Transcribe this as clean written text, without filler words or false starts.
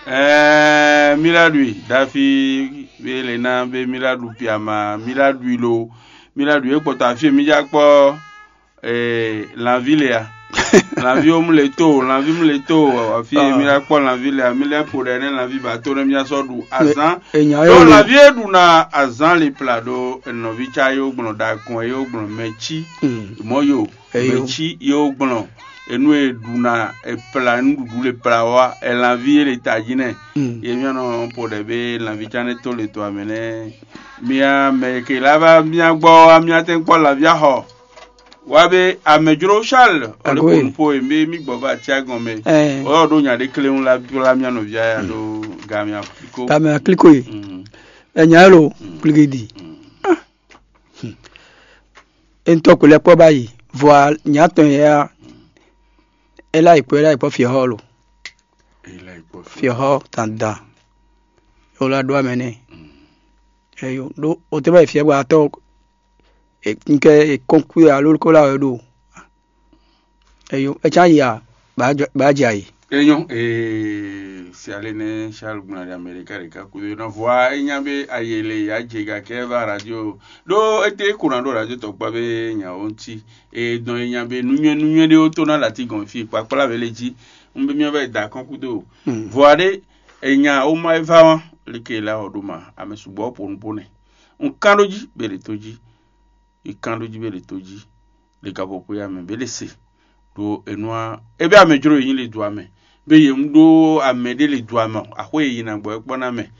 Miladui dafi bele na be miladu piama miladu lo miladu e pota fi mi jakpo la ville ya la vie omleto la vie mleto fi mi jakpo la ville ya mi le pour la vie bato na mi asodu azan donc la vie du na azan le plado no vicha yo gbon da kun yo gbon mechi moyo mechi yo gbon enu eduna e plan ndu le plawa e la vie le tajine e mi no pour de la vie chane to le to amene mia me ke lava mia gbo amia ten po la via ho wabe amejuro shal o le po me mi gbo ba ti agon me o do nya de kleun la mia no via ya do gamia kliko yi enya lo pligidi ento ko le po bayi voile nya ton ya ela ipo fi holo fi ho tanda o la do amene eyo do o te ba fi gba to nke conclure alo ko la do eyo e chan ya ba jai eyo si ale ne Charles Gunari America re ka ku no voix enyambe ayele ya jega keva radio do ete kurando radio to gba be nya onti don enyambe nunye de oto na lati gon fi pa pala veleji mbe mi ba da kan ku do voix de enya o ma eva like la oduma amesubo ponpone un kandoji bele toji ikandoji bele toji le kapopo ya me bele se do enwa ebe amejuro yin le do ame be yem do amede le do ame ahwe yin na gbo ekpo na me